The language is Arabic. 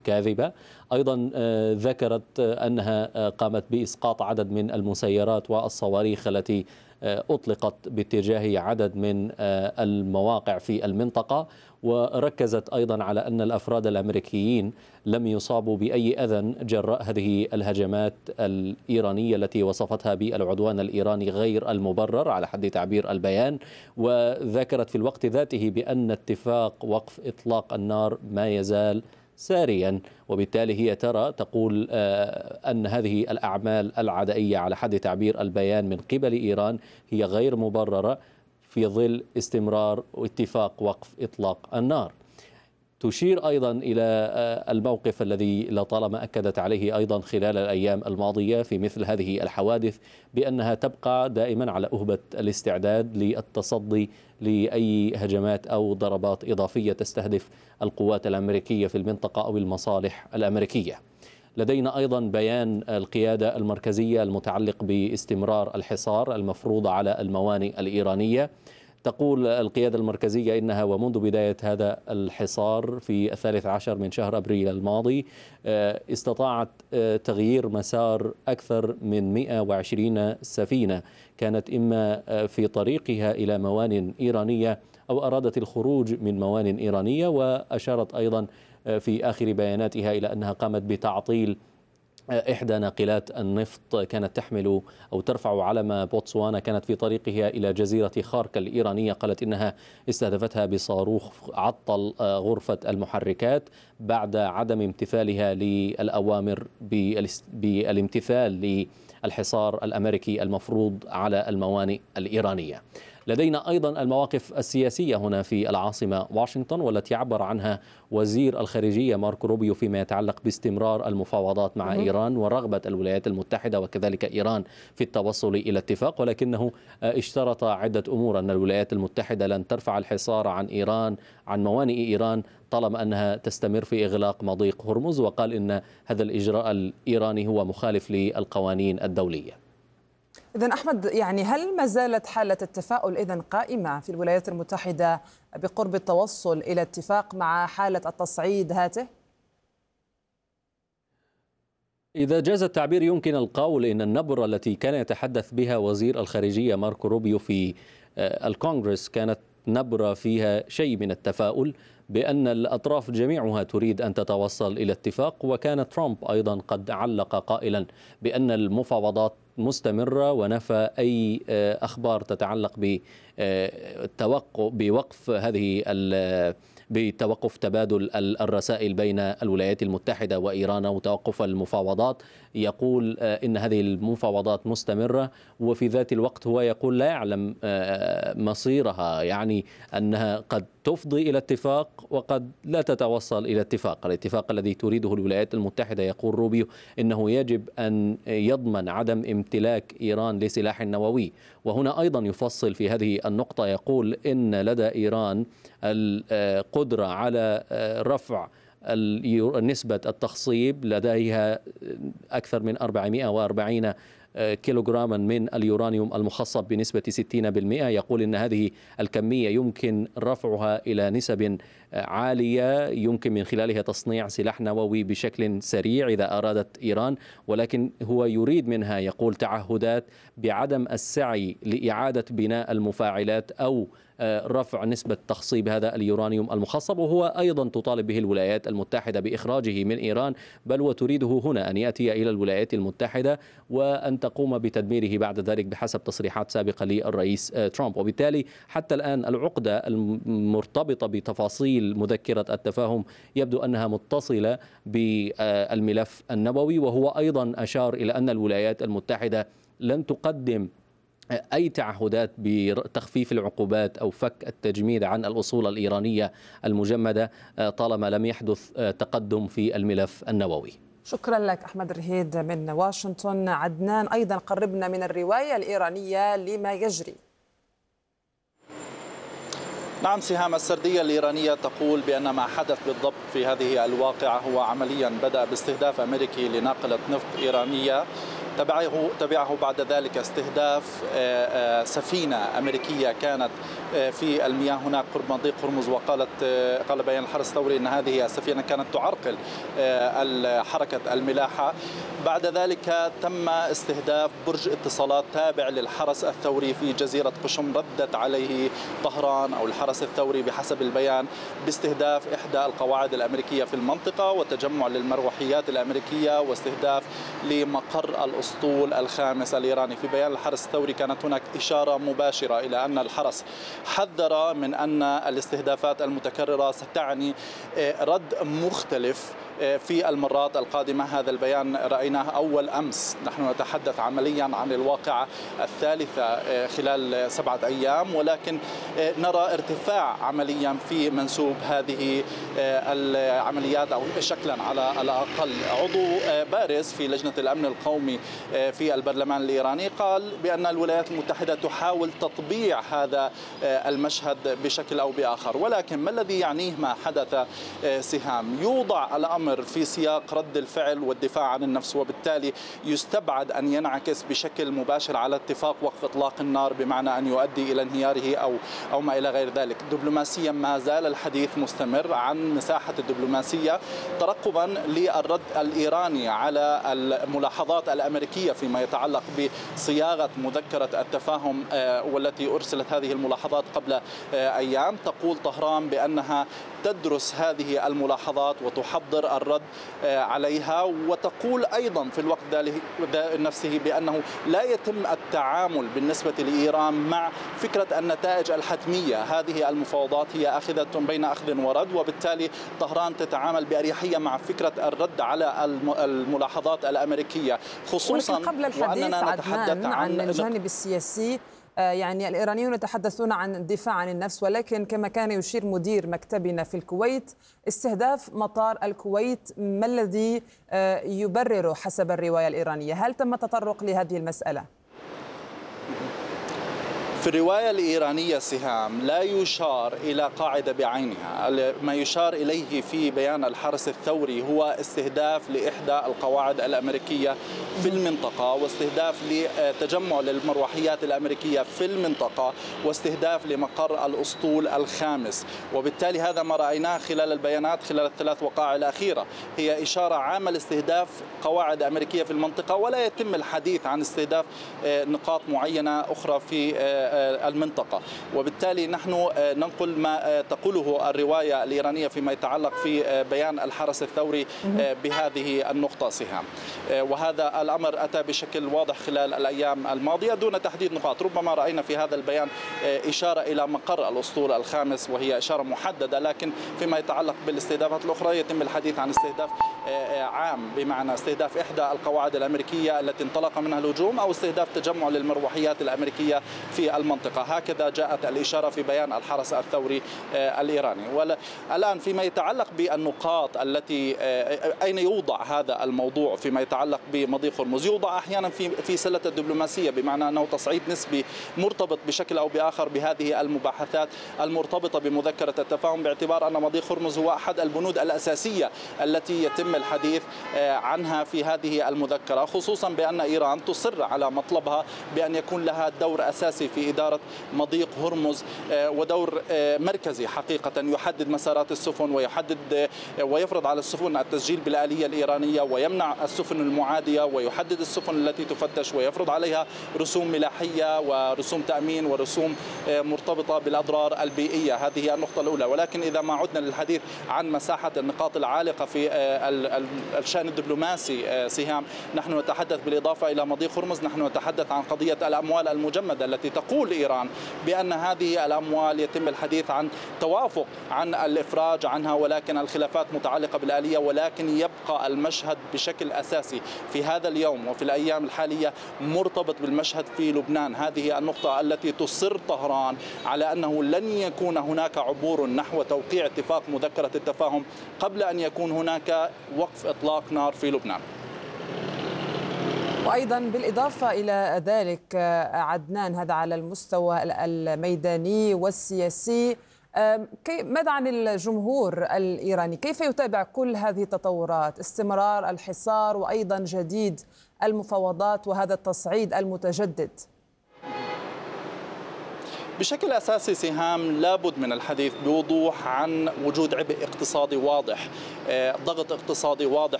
كاذبة. أيضا ذكرت أنها قامت بإسقاط عدد من المسيرات والصواريخ التي أطلقت باتجاه عدد من المواقع في المنطقة، وركزت أيضا على أن الأفراد الأمريكيين لم يصابوا بأي أذى جراء هذه الهجمات الإيرانية التي وصفتها بالعدوان الإيراني غير المبرر على حد تعبير البيان. وذكرت في الوقت ذاته بأن اتفاق وقف إطلاق النار ما يزال ساريا، وبالتالي هي تقول أن هذه الأعمال العدائية على حد تعبير البيان من قبل إيران هي غير مبررة في ظل استمرار اتفاق وقف إطلاق النار. تشير أيضا إلى الموقف الذي لطالما أكدت عليه أيضا خلال الأيام الماضية في مثل هذه الحوادث بأنها تبقى دائما على أهبة الاستعداد للتصدي لأي هجمات أو ضربات إضافية تستهدف القوات الأمريكية في المنطقة أو المصالح الأمريكية. لدينا أيضا بيان القيادة المركزية المتعلق باستمرار الحصار المفروض على الموانئ الإيرانية. تقول القيادة المركزية إنها ومنذ بداية هذا الحصار في 13 من شهر أبريل الماضي استطاعت تغيير مسار أكثر من 120 سفينة كانت إما في طريقها إلى موان إيرانية أو أرادت الخروج من موان إيرانية. وأشارت أيضا في آخر بياناتها إلى أنها قامت بتعطيل إحدى ناقلات النفط كانت تحمل أو ترفع علم بوتسوانا، كانت في طريقها إلى جزيرة خارك الإيرانية. قالت إنها استهدفتها بصاروخ عطل غرفة المحركات بعد عدم امتثالها للأوامر بالامتثال للحصار الأمريكي المفروض على الموانئ الإيرانية. لدينا أيضا المواقف السياسية هنا في العاصمة واشنطن، والتي عبر عنها وزير الخارجية ماركو روبيو فيما يتعلق باستمرار المفاوضات مع إيران ورغبة الولايات المتحدة وكذلك إيران في التوصل إلى اتفاق، ولكنه اشترط عدة أمور: أن الولايات المتحدة لن ترفع الحصار عن إيران عن موانئ إيران طالما أنها تستمر في إغلاق مضيق هرمز، وقال إن هذا الإجراء الإيراني هو مخالف للقوانين الدولية. إذن أحمد، يعني هل ما زالت حالة التفاؤل إذن قائمة في الولايات المتحدة بقرب التوصل إلى اتفاق مع حالة التصعيد هاته؟ إذا جاز التعبير يمكن القول إن النبرة التي كان يتحدث بها وزير الخارجية ماركو روبيو في الكونغرس كانت نبرة فيها شيء من التفاؤل بأن الأطراف جميعها تريد أن تتوصل إلى اتفاق. وكان ترامب أيضا قد علق قائلا بأن المفاوضات مستمرة ونفى أي أخبار تتعلق بتوقف تبادل الرسائل بين الولايات المتحدة وإيران أو توقف المفاوضات. يقول إن هذه المفاوضات مستمرة، وفي ذات الوقت هو يقول لا يعلم مصيرها، يعني أنها قد تفضي إلى اتفاق وقد لا تتوصل إلى اتفاق. الاتفاق الذي تريده الولايات المتحدة يقول روبيو إنه يجب أن يضمن عدم امتلاك إيران لسلاح نووي. وهنا أيضا يفصل في هذه النقطة، يقول إن لدى إيران القدرة على رفع نسبة التخصيب، لديها أكثر من 440 كيلوغراما من اليورانيوم المخصب بنسبة 60%. يقول إن هذه الكمية يمكن رفعها إلى نسب عالية يمكن من خلالها تصنيع سلاح نووي بشكل سريع إذا أرادت إيران، ولكن هو يريد منها يقول تعهدات بعدم السعي لإعادة بناء المفاعلات أو رفع نسبة تخصيب هذا اليورانيوم المخصب. وهو أيضا تطالب به الولايات المتحدة بإخراجه من إيران، بل وتريده هنا أن يأتي إلى الولايات المتحدة وأن تقوم بتدميره بعد ذلك بحسب تصريحات سابقة للرئيس ترامب. وبالتالي حتى الآن العقدة المرتبطة بتفاصيل مذكرة التفاهم يبدو أنها متصلة بالملف النووي. وهو أيضا أشار إلى أن الولايات المتحدة لن تقدم أي تعهدات بتخفيف العقوبات أو فك التجميد عن الأصول الإيرانية المجمدة طالما لم يحدث تقدم في الملف النووي. شكرا لك أحمد رهيد من واشنطن. عدنان، أيضا قربنا من الرواية الإيرانية لما يجري. نعم سهام، السردية الإيرانية تقول بأن ما حدث بالضبط في هذه الواقعة هو عمليا بدأ باستهداف أمريكي لناقلة نفط إيرانية، تبعه بعد ذلك استهداف سفينة أمريكية كانت في المياه هناك قرب مضيق هرمز. قال بيان الحرس الثوري أن هذه السفينة كانت تعرقل حركة الملاحة. بعد ذلك تم استهداف برج اتصالات تابع للحرس الثوري في جزيرة قشم. ردت عليه طهران أو الحرس الثوري بحسب البيان باستهداف إحدى القواعد الأمريكية في المنطقة وتجمع للمروحيات الأمريكية واستهداف لمقر الأسطول الخامس الإيراني. في بيان الحرس الثوري كانت هناك إشارة مباشرة إلى أن الحرس حذر من أن الاستهدافات المتكررة ستعني رد مختلف في المرات القادمة. هذا البيان رأيناه أول أمس. نحن نتحدث عمليا عن الواقعة الثالثة خلال 7 أيام، ولكن نرى ارتفاع عمليا في منسوب هذه العمليات أو شكلا على الأقل. عضو بارز في لجنة الأمن القومي في البرلمان الإيراني قال بأن الولايات المتحدة تحاول تطبيع هذا المشهد بشكل أو بآخر، ولكن ما الذي يعنيه ما حدث سهام؟ يوضع الأمر في سياق رد الفعل والدفاع عن النفس، وبالتالي يستبعد أن ينعكس بشكل مباشر على اتفاق وقف إطلاق النار بمعنى أن يؤدي إلى انهياره أو ما إلى غير ذلك. دبلوماسيا ما زال الحديث مستمر عن مساحة الدبلوماسية ترقبا للرد الإيراني على الملاحظات الأمريكية فيما يتعلق بصياغة مذكرة التفاهم والتي أرسلت هذه الملاحظات قبل أيام. تقول طهران بأنها تدرس هذه الملاحظات وتحضر الرد عليها، وتقول أيضا في الوقت نفسه بأنه لا يتم التعامل بالنسبة لإيران مع فكرة النتائج الحتمية. هذه المفاوضات هي أخذة بين أخذ ورد، وبالتالي طهران تتعامل بأريحية مع فكرة الرد على الملاحظات الأمريكية، خصوصا قبل الحديث عن الجانب السياسي. يعني الإيرانيون يتحدثون عن الدفاع عن النفس، ولكن كما كان يشير مدير مكتبنا في الكويت استهداف مطار الكويت ما الذي يبرر حسب الرواية الإيرانية؟ هل تم تطرق لهذه المسألة؟ في الرواية الإيرانية سهام لا يشار إلى قاعدة بعينها. ما يشار إليه في بيان الحرس الثوري هو استهداف لإحدى القواعد الأمريكية في المنطقة، واستهداف لتجمع للمروحيات الأمريكية في المنطقة، واستهداف لمقر الأسطول الخامس. وبالتالي هذا ما رأيناه خلال البيانات خلال ال3 وقائع الأخيرة، هي إشارة عامة لاستهداف قواعد أمريكية في المنطقة، ولا يتم الحديث عن استهداف نقاط معينة أخرى في المنطقة. وبالتالي نحن ننقل ما تقوله الرواية الإيرانية فيما يتعلق في بيان الحرس الثوري بهذه النقطة سهام. وهذا الأمر أتى بشكل واضح خلال الأيام الماضية دون تحديد نقاط. ربما رأينا في هذا البيان إشارة إلى مقر الأسطول الخامس وهي إشارة محددة، لكن فيما يتعلق بالاستهدافات الأخرى يتم الحديث عن استهداف عام، بمعنى استهداف إحدى القواعد الأمريكية التي انطلق منها الهجوم أو استهداف تجمع للمروحيات الأمريكية في المنطقة. هكذا جاءت الإشارة في بيان الحرس الثوري الإيراني. والآن فيما يتعلق بالنقاط التي أين يوضع هذا الموضوع فيما يتعلق بمضيق هرمز، يوضع أحيانا في سلة الدبلوماسية، بمعنى أنه تصعيد نسبي مرتبط بشكل أو بآخر بهذه المباحثات المرتبطة بمذكرة التفاهم، باعتبار أن مضيق هرمز هو أحد البنود الأساسية التي يتم الحديث عنها في هذه المذكرة، خصوصا بأن إيران تصر على مطلبها بأن يكون لها دور أساسي في إدارة مضيق هرمز، ودور مركزي حقيقة يحدد مسارات السفن ويفرض على السفن التسجيل بالآلية الإيرانية، ويمنع السفن المعادية، ويحدد السفن التي تفتش، ويفرض عليها رسوم ملاحية ورسوم تأمين ورسوم مرتبطة بالأضرار البيئية. هذه النقطة الأولى. ولكن إذا ما عدنا للحديث عن مساحة النقاط العالقة في الشأن الدبلوماسي سهام، نحن نتحدث بالإضافة إلى مضيق هرمز، نحن نتحدث عن قضية الأموال المجمدة التي تقول إيران بأن هذه الأموال يتم الحديث عن توافق عن الإفراج عنها، ولكن الخلافات متعلقة بالآلية، ولكن يبقى المشهد بشكل أساسي في هذا اليوم وفي الأيام الحالية مرتبط بالمشهد في لبنان. هذه النقطة التي تصر طهران على أنه لن يكون هناك عبور نحو توقيع اتفاق مذكرة التفاهم قبل أن يكون هناك وقف إطلاق نار في لبنان. وأيضا بالإضافة إلى ذلك عدنان، هذا على المستوى الميداني والسياسي، ماذا عن الجمهور الإيراني؟ كيف يتابع كل هذه التطورات، استمرار الحصار وأيضا جديد المفاوضات وهذا التصعيد المتجدد؟ بشكل أساسي سهام لابد من الحديث بوضوح عن وجود عبء اقتصادي واضح، ضغط اقتصادي واضح